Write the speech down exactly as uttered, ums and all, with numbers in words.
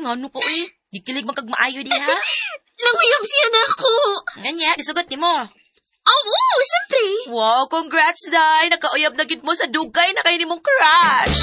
Ngano ko eh. Gikilig man kag maayo diha. Nanguyab siya na ako. Nganya, isugot ni mo. Oh, oo, syempre. Wow, congrats, Day. Nakauyab na gid mo sa dugay na kayo ni mong crush.